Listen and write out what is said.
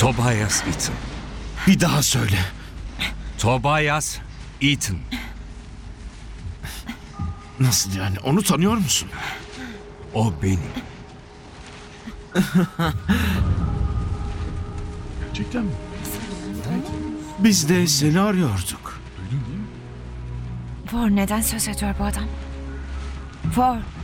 Tobias Eaton. Bir daha söyle. Tobias Eaton. Nasıl yani? Onu tanıyor musun? O benim. Gerçekten mi? Biz de seni arıyorduk. Duydun değil mi? For neden söz ediyor bu adam? For